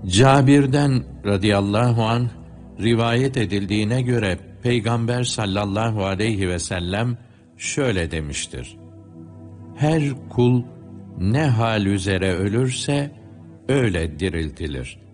Cabir'den radıyallahu anh rivayet edildiğine göre Peygamber sallallahu aleyhi ve sellem şöyle demiştir: Her kul ne hal üzere ölürse öyle diriltilir.